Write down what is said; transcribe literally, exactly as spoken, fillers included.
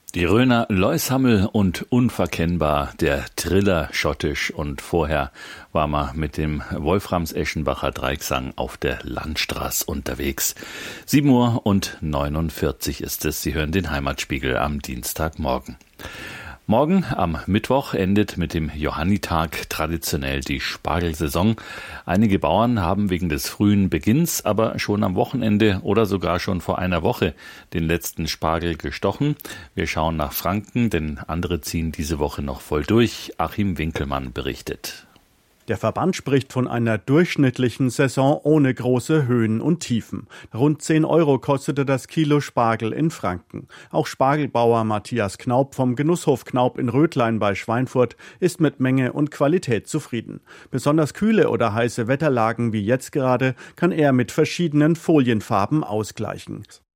Die Rhöner Loishammel und Unverkennbar, der Triller schottisch, und vorher war man mit dem Wolframs-Eschenbacher Dreigesang auf der Landstraße unterwegs. sieben Uhr und neunundvierzig ist es. Sie hören den Heimatspiegel am Dienstagmorgen. Morgen, am Mittwoch, endet mit dem Johannitag traditionell die Spargelsaison. Einige Bauern haben wegen des frühen Beginns aber schon am Wochenende oder sogar schon vor einer Woche den letzten Spargel gestochen. Wir schauen nach Franken, denn andere ziehen diese Woche noch voll durch. Achim Winkelmann berichtet. Der Verband spricht von einer durchschnittlichen Saison ohne große Höhen und Tiefen. Rund zehn Euro kostete das Kilo Spargel in Franken. Auch Spargelbauer Matthias Knaup vom Genusshof Knaup in Rötlein bei Schweinfurt ist mit Menge und Qualität zufrieden. Besonders kühle oder heiße Wetterlagen wie jetzt gerade kann er mit verschiedenen Folienfarben ausgleichen.